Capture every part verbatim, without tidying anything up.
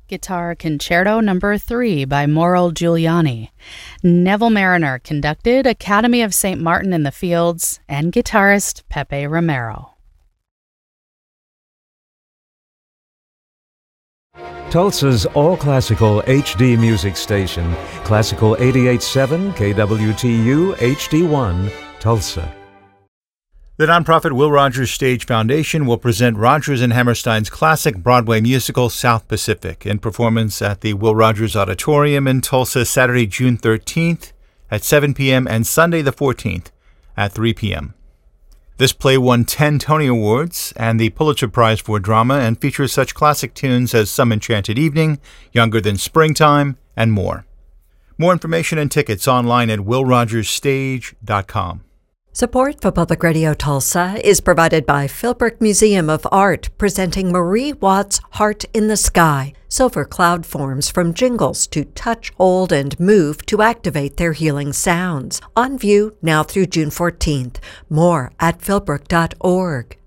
Guitar Concerto Number three by Mauro Giuliani. Neville Mariner conducted, Academy of Saint Martin in the Fields, and guitarist Pepe Romero. Tulsa's all-classical H D music station, Classical eighty-eight point seven K W T U H D one, Tulsa. The nonprofit Will Rogers Stage Foundation will present Rodgers and Hammerstein's classic Broadway musical South Pacific in performance at the Will Rogers Auditorium in Tulsa Saturday, June thirteenth at seven p.m. and Sunday the fourteenth at three p.m. This play won ten Tony Awards and the Pulitzer Prize for Drama and features such classic tunes as Some Enchanted Evening, Younger Than Springtime, and more. More information and tickets online at will rogers stage dot com. Support for Public Radio Tulsa is provided by Philbrook Museum of Art, presenting Marie Watts' Heart in the Sky. Silver cloud forms from jingles to touch, hold, and move to activate their healing sounds. On view now through June fourteenth. More at philbrook dot org.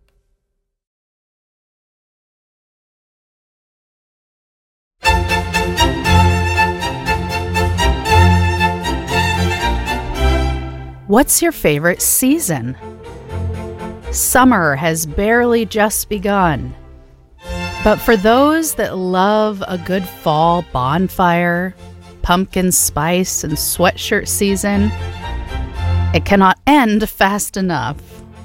What's your favorite season? Summer has barely just begun. But for those that love a good fall bonfire, pumpkin spice, and sweatshirt season, it cannot end fast enough.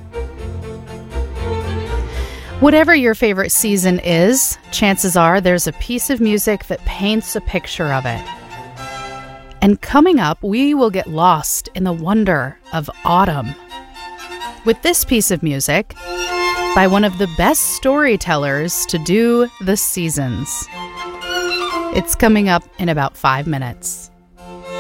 Whatever your favorite season is, chances are there's a piece of music that paints a picture of it. And coming up, we will get lost in the wonder of autumn with this piece of music by one of the best storytellers to do the seasons. It's coming up in about five minutes.